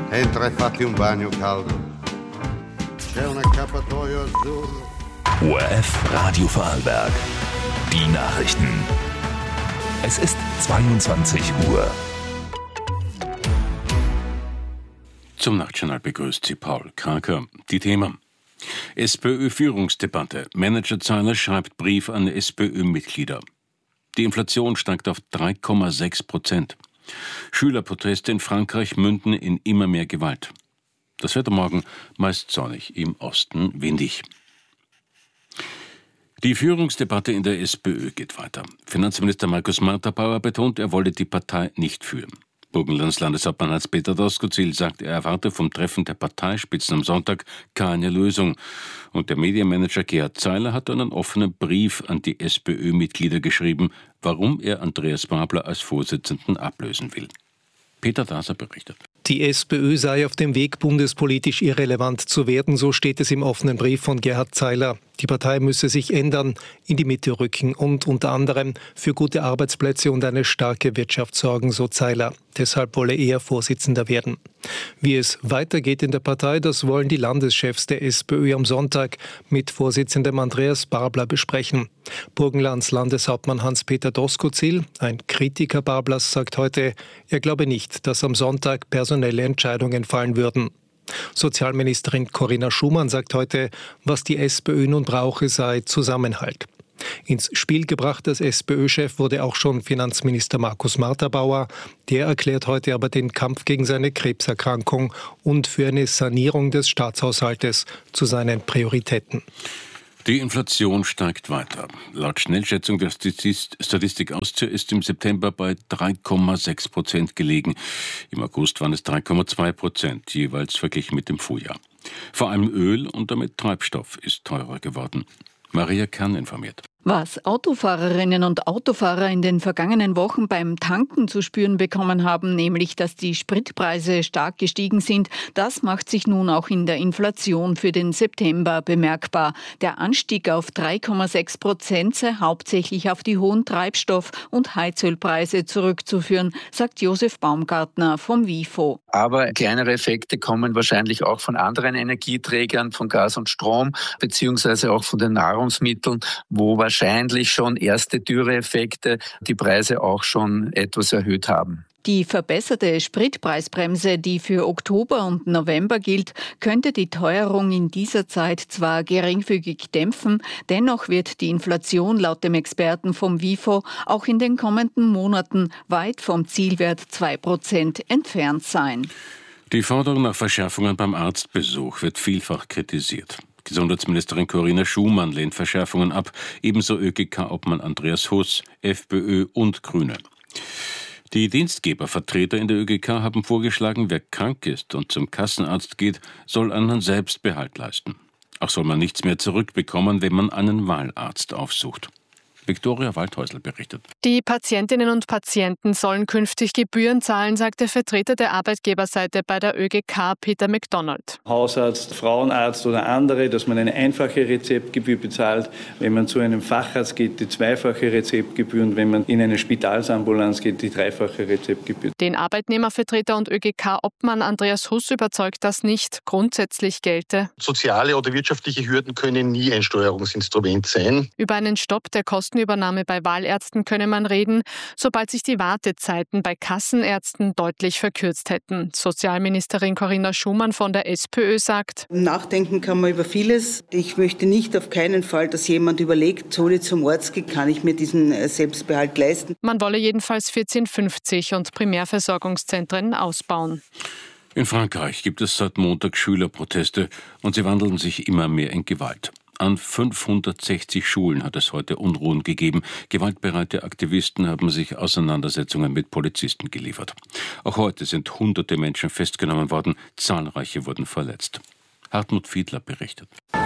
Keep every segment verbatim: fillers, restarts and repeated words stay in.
entra e fatti un bagno caldo. C'è un accappatoio azzurro. O R F Radio Vorarlberg. Die Nachrichten. Es ist zweiundzwanzig Uhr. Zum Nachtjournal begrüßt Sie Paul Kraker. Die Themen: SPÖ-Führungsdebatte. Manager Zeiler schreibt Brief an SPÖ-Mitglieder. Die Inflation steigt auf drei Komma sechs Prozent. Schülerproteste in Frankreich münden in immer mehr Gewalt. Das Wetter morgen meist sonnig, im Osten windig. Die Führungsdebatte in der SPÖ geht weiter. Finanzminister Markus Marterbauer betont, er wolle die Partei nicht führen. Burgenlands Landeshauptmann Hans-Peter Doskozil sagt, er erwarte vom Treffen der Parteispitzen am Sonntag keine Lösung. Und der Medienmanager Gerhard Zeiler hat einen offenen Brief an die SPÖ-Mitglieder geschrieben, warum er Andreas Babler als Vorsitzenden ablösen will. Peter Daser berichtet. Die SPÖ sei auf dem Weg, bundespolitisch irrelevant zu werden, so steht es im offenen Brief von Gerhard Zeiler. Die Partei müsse sich ändern, in die Mitte rücken und unter anderem für gute Arbeitsplätze und eine starke Wirtschaft sorgen, so Zeiler. Deshalb wolle er Vorsitzender werden. Wie es weitergeht in der Partei, das wollen die Landeschefs der SPÖ am Sonntag mit Vorsitzendem Andreas Babler besprechen. Burgenlands Landeshauptmann Hans-Peter Doskozil, ein Kritiker Bablers, sagt heute, er glaube nicht, dass am Sonntag personelle Entscheidungen fallen würden. Sozialministerin Corinna Schumann sagt heute, was die SPÖ nun brauche, sei Zusammenhalt. Ins Spiel gebracht als SPÖ-Chef wurde auch schon Finanzminister Markus Marterbauer. Der erklärt heute aber den Kampf gegen seine Krebserkrankung und für eine Sanierung des Staatshaushaltes zu seinen Prioritäten. Die Inflation steigt weiter. Laut Schnellschätzung der Statistik Austria ist im September bei drei Komma sechs Prozent gelegen. Im August waren es drei Komma zwei Prozent, jeweils verglichen mit dem Vorjahr. Vor allem Öl und damit Treibstoff ist teurer geworden. Maria Kern informiert. Was Autofahrerinnen und Autofahrer in den vergangenen Wochen beim Tanken zu spüren bekommen haben, nämlich dass die Spritpreise stark gestiegen sind, das macht sich nun auch in der Inflation für den September bemerkbar. Der Anstieg auf drei Komma sechs Prozent sei hauptsächlich auf die hohen Treibstoff- und Heizölpreise zurückzuführen, sagt Josef Baumgartner vom WIFO. Aber kleinere Effekte kommen wahrscheinlich auch von anderen Energieträgern, von Gas und Strom, beziehungsweise auch von den Nahrungsmitteln, wo wahrscheinlich schon erste Dürreeffekte die Preise auch schon etwas erhöht haben. Die verbesserte Spritpreisbremse, die für Oktober und November gilt, könnte die Teuerung in dieser Zeit zwar geringfügig dämpfen, dennoch wird die Inflation laut dem Experten vom WIFO auch in den kommenden Monaten weit vom Zielwert zwei Prozent entfernt sein. Die Forderung nach Verschärfungen beim Arztbesuch wird vielfach kritisiert. Gesundheitsministerin Corinna Schumann lehnt Verschärfungen ab, ebenso ÖGK-Obmann Andreas Huss, FPÖ und Grüne. Die Dienstgebervertreter in der ÖGK haben vorgeschlagen, wer krank ist und zum Kassenarzt geht, soll einen Selbstbehalt leisten. Auch soll man nichts mehr zurückbekommen, wenn man einen Wahlarzt aufsucht. Viktoria Waldhäusl berichtet. Die Patientinnen und Patienten sollen künftig Gebühren zahlen, sagt der Vertreter der Arbeitgeberseite bei der ÖGK, Peter McDonald. Hausarzt, Frauenarzt oder andere, dass man eine einfache Rezeptgebühr bezahlt. Wenn man zu einem Facharzt geht, die zweifache Rezeptgebühr, und wenn man in eine Spitalsambulanz geht, die dreifache Rezeptgebühr. Den Arbeitnehmervertreter und ÖGK-Obmann Andreas Huss überzeugt, das nicht grundsätzlich gelte. Soziale oder wirtschaftliche Hürden können nie ein Steuerungsinstrument sein. Über einen Stopp der Kosten Übernahme bei Wahlärzten könne man reden, sobald sich die Wartezeiten bei Kassenärzten deutlich verkürzt hätten. Sozialministerin Corinna Schumann von der SPÖ sagt: Nachdenken kann man über vieles. Ich möchte nicht auf keinen Fall, dass jemand überlegt, soll ich zum Arzt gehen, kann ich mir diesen Selbstbehalt leisten. Man wolle jedenfalls vierzehn fünfzig und Primärversorgungszentren ausbauen. In Frankreich gibt es seit Montag Schülerproteste und sie wandeln sich immer mehr in Gewalt. An fünfhundertsechzig Schulen hat es heute Unruhen gegeben. Gewaltbereite Aktivisten haben sich Auseinandersetzungen mit Polizisten geliefert. Auch heute sind hunderte Menschen festgenommen worden, zahlreiche wurden verletzt. Hartmut Fiedler berichtet.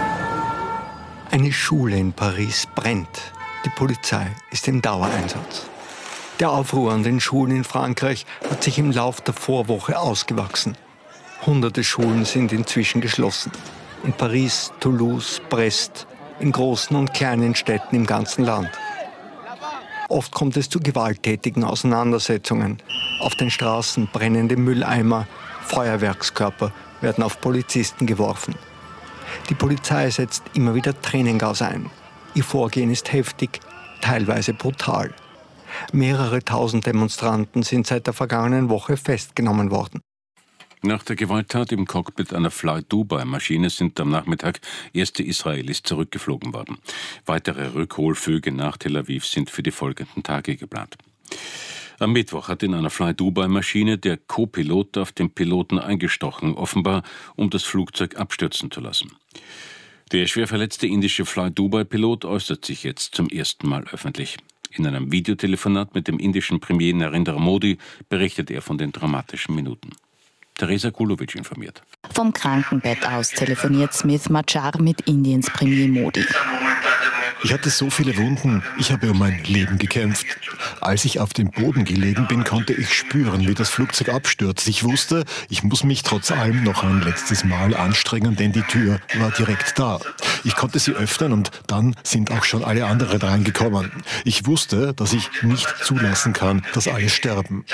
Eine Schule in Paris brennt. Die Polizei ist im Dauereinsatz. Der Aufruhr an den Schulen in Frankreich hat sich im Lauf der Vorwoche ausgewachsen. Hunderte Schulen sind inzwischen geschlossen. In Paris, Toulouse, Brest, in großen und kleinen Städten im ganzen Land. Oft kommt es zu gewalttätigen Auseinandersetzungen. Auf den Straßen brennende Mülleimer, Feuerwerkskörper werden auf Polizisten geworfen. Die Polizei setzt immer wieder Tränengas ein. Ihr Vorgehen ist heftig, teilweise brutal. Mehrere tausend Demonstranten sind seit der vergangenen Woche festgenommen worden. Nach der Gewalttat im Cockpit einer Fly-Dubai-Maschine sind am Nachmittag erste Israelis zurückgeflogen worden. Weitere Rückholflüge nach Tel Aviv sind für die folgenden Tage geplant. Am Mittwoch hat in einer Fly-Dubai-Maschine der Co-Pilot auf den Piloten eingestochen, offenbar um das Flugzeug abstürzen zu lassen. Der schwer verletzte indische Fly-Dubai-Pilot äußert sich jetzt zum ersten Mal öffentlich. In einem Videotelefonat mit dem indischen Premier Narendra Modi berichtet er von den dramatischen Minuten. Teresa Kulovic informiert. Vom Krankenbett aus telefoniert Smith Machar mit Indiens Premier Modi. Ich hatte so viele Wunden, ich habe um mein Leben gekämpft. Als ich auf dem Boden gelegen bin, konnte ich spüren, wie das Flugzeug abstürzt. Ich wusste, ich muss mich trotz allem noch ein letztes Mal anstrengen, denn die Tür war direkt da. Ich konnte sie öffnen und dann sind auch schon alle anderen reingekommen. Ich wusste, dass ich nicht zulassen kann, dass alle sterben.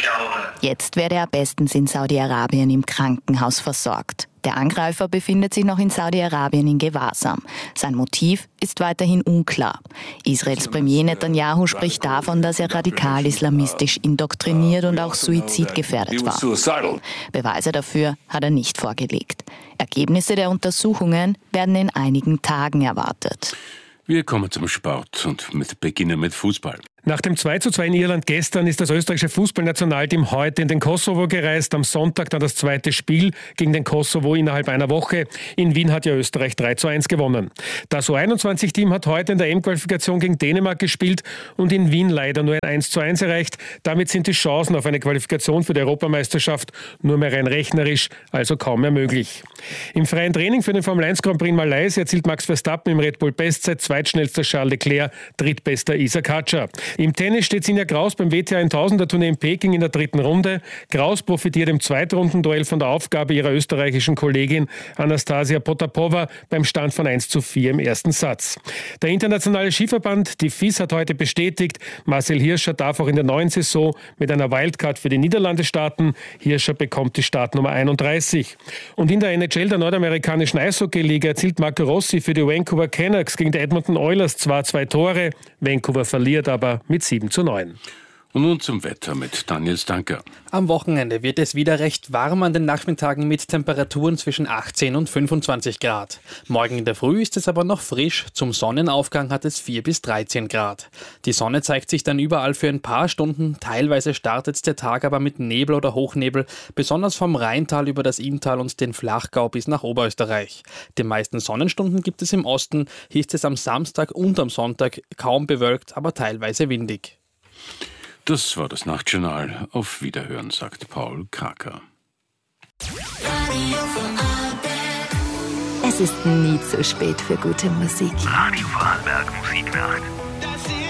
Jetzt werde er bestens in Saudi-Arabien im Krankenhaus versorgt. Der Angreifer befindet sich noch in Saudi-Arabien in Gewahrsam. Sein Motiv ist weiterhin unklar. Israels Premier Netanyahu spricht davon, dass er radikal-islamistisch indoktriniert und auch suizidgefährdet war. Beweise dafür hat er nicht vorgelegt. Ergebnisse der Untersuchungen werden in einigen Tagen erwartet. Wir kommen zum Sport und mit beginnen mit Fußball. Nach dem zwei zu zwei in Irland gestern ist das österreichische Fußballnationalteam heute in den Kosovo gereist. Am Sonntag dann das zweite Spiel gegen den Kosovo innerhalb einer Woche. In Wien hat ja Österreich drei zu eins gewonnen. Das U einundzwanzig-Team hat heute in der E M-Qualifikation gegen Dänemark gespielt und in Wien leider nur ein eins zu eins erreicht. Damit sind die Chancen auf eine Qualifikation für die Europameisterschaft nur mehr rein rechnerisch, also kaum mehr möglich. Im freien Training für den Formel eins Grand Prix in Malaysia erzielt Max Verstappen im Red Bull Bestzeit, zweitschnellster Charles Leclerc, drittbester Isa Katscher. Im Tennis steht Sinja Graus beim W T A tausender Turnier in Peking in der dritten Runde. Graus profitiert im Zweitrundenduell von der Aufgabe ihrer österreichischen Kollegin Anastasia Potapova beim Stand von eins zu vier im ersten Satz. Der internationale Skiverband, die F I S, hat heute bestätigt, Marcel Hirscher darf auch in der neuen Saison mit einer Wildcard für die Niederlande starten. Hirscher bekommt die Startnummer einunddreißig. Und in der N H L, der nordamerikanischen Eishockey-Liga, erzielt Marco Rossi für die Vancouver Canucks gegen die Edmonton Oilers zwar zwei Tore, Vancouver verliert aber mit sieben zu neun. Und nun zum Wetter mit Daniel Stanker. Am Wochenende wird es wieder recht warm an den Nachmittagen mit Temperaturen zwischen achtzehn und fünfundzwanzig Grad. Morgen in der Früh ist es aber noch frisch. Zum Sonnenaufgang hat es vier bis dreizehn Grad. Die Sonne zeigt sich dann überall für ein paar Stunden. Teilweise startet der Tag aber mit Nebel oder Hochnebel, besonders vom Rheintal über das Inntal und den Flachgau bis nach Oberösterreich. Die meisten Sonnenstunden gibt es im Osten. Hier ist es am Samstag und am Sonntag kaum bewölkt, aber teilweise windig. Das war das Nachtjournal. Auf Wiederhören, sagt Paul Kraker. Es ist nie zu spät für gute Musik. Radio Vorarlberg Musiknacht.